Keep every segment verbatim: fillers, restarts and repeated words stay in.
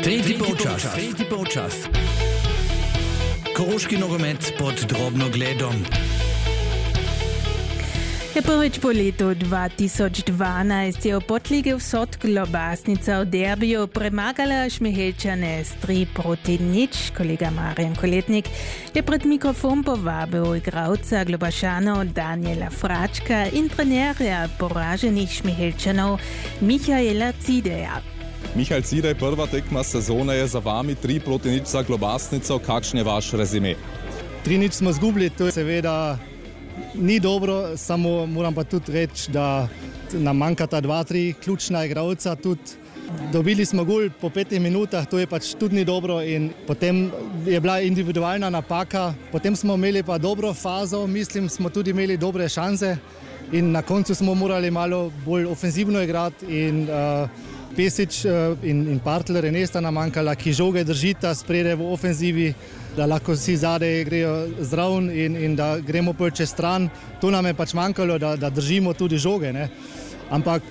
Tretji polčas, tretji polčas. Koroški nogomet pod drobnogledom. Je prvič po letu dva tisoč dvanajst je v Potlige vsot Globasnica v derbiju premagala Šmihelčane s tri proti nič. Kolega Marjan Koletnik je pred mikrofon povabil igralca Globašanov Daniela Fračka in trenerja poraženih Šmihelčanov Michaela Cideja. Michael Cidej, prva tekma sezone je za vami, tri proti nič za Globasnico. Kakšen je vaš rezime? tri nič smo zgubili, to je seveda ni dobro, samo moram pa tudi reči, da nam manjkata dva, tri ključna igralca. Tudi dobili smo gol po petih minutah, to je pač tudi ni dobro in potem je bila individualna napaka. Potem smo imeli pa dobro fazo, mislim, smo tudi imeli dobre šanse in na koncu smo morali malo bolj ofenzivno igrati in uh, Pesič uh, in, in Partler in Esta nam manjkala, ki žoge držita sprede v ofenzivi, da lahko vsi zadej grejo zraven in, in da gremo pa čez stran. To nam je pač manjkalo, da, da držimo tudi žoge, ne. Ampak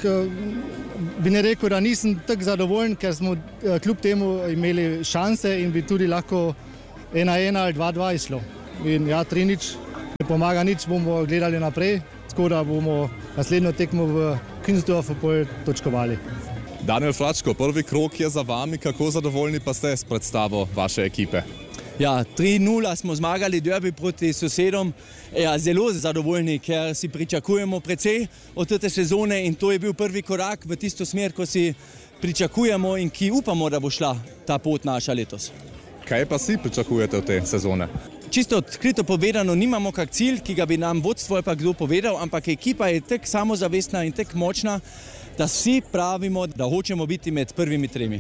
bi ne rekel, da nisem tako zadovoljen, ker smo kljub temu imeli šanse in bi tudi lahko ena ena ali dva dva išlo. In ja, tri nič ne pomaga nič, bomo gledali naprej, tako da bomo naslednjo tekmo v Künzelsdorfu pol točkovali. Daniel Fračko, prvi krog je za vami, kako zadovoljni pa ste s predstavo vaše ekipe? Ja, tri nula smo zmagali derbi proti sosedom. Ja, zelo zadovoljni, ker si pričakujemo precej od te sezone in to je bil prvi korak v tisto smer, ko si pričakujemo in ki upamo, da bo šla ta pot naša letos. Kaj pa si pričakujete od te sezone? Čisto odkrito povedano, nimamo kak cilj, ki ga bi nam vodstvo pa kdo povedal, ampak ekipa je tak samozavestna in tak močna, da vsi pravimo, da hočemo biti med prvimi tremi.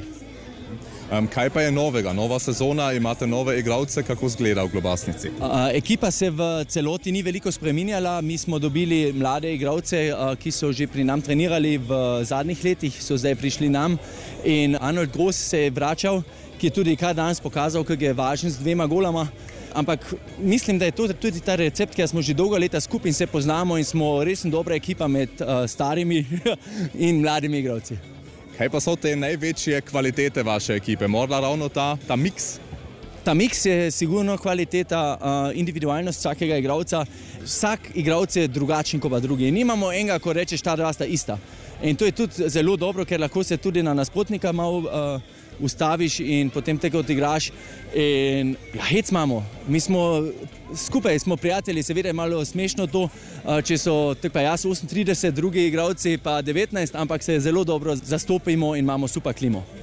Um, kaj pa je novega? Nova sezona, imate nove igralce, kako zgleda v Globasnici? Uh, ekipa se v celoti ni veliko spreminjala, mi smo dobili mlade igralce, uh, ki so že pri nam trenirali v zadnjih letih, so zdaj prišli nam in Arnold Gross se je vračal, ki je tudi kar danes pokazal, kako je važen z dvema golama. Ampak mislim, da je to tudi ta recept, ker smo že dolgo leta skupaj in se poznamo in smo res dobra ekipa med uh, starimi in mladimi igralci. Kaj pa so te največje kvalitete vaše ekipe? Morda ravno ta, ta miks? Ta miks je sigurno kvaliteta, uh, individualnost vsakega igralca. Vsak igralec je drugačen kot pa drugi. Nimamo enega, ko rečeš, ta dva sta ista. In to je tudi zelo dobro, ker lahko se tudi na nasprotnika malo uh, ustaviš in potem tega odigraš. In ja, hec imamo. Mi smo skupaj, smo prijatelji, seveda je malo smešno to, če so tako pa jaz osemintrideset, drugi igralci pa devetnajst, ampak se zelo dobro zastopimo in imamo super klimo.